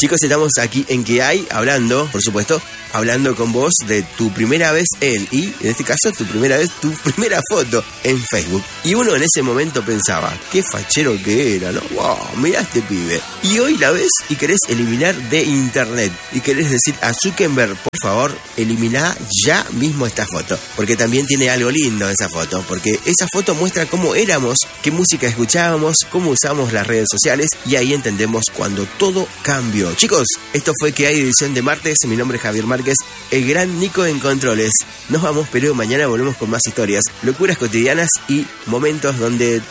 Chicos, estamos aquí en ¿Qué hay? Hablando, por supuesto, hablando con vos de tu primera vez y en este caso tu primera foto en Facebook. Y uno en ese momento pensaba, qué fachero que era, ¿no? Wow, mirá este pibe. Y hoy la ves y querés eliminar de internet. Y querés decir a Zuckerberg, por favor, elimina ya mismo esta foto. Porque también tiene algo lindo esa foto. Porque esa foto muestra cómo éramos, qué música escuchábamos, cómo usamos las redes sociales. Y ahí entendemos cuando todo cambió. Chicos, esto fue ¿Qué hay? Edición de martes. Mi nombre es Javier Márquez, el gran Nico en controles. Nos vamos, pero mañana volvemos con más historias, locuras cotidianas y momentos donde